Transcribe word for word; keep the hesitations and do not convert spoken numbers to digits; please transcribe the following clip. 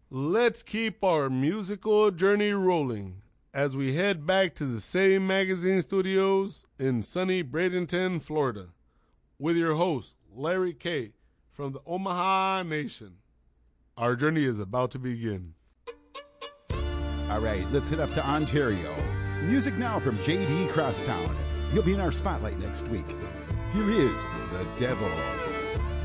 Let's keep our musical journey rolling as we head back to the same magazine studios in sunny Bradenton, Florida, with your host, Larry K. from the Omaha Nation. Our journey is about to begin. All right, let's head up to Ontario. Music now from J D Crosstown. He'll be in our spotlight next week. Here is The Devil.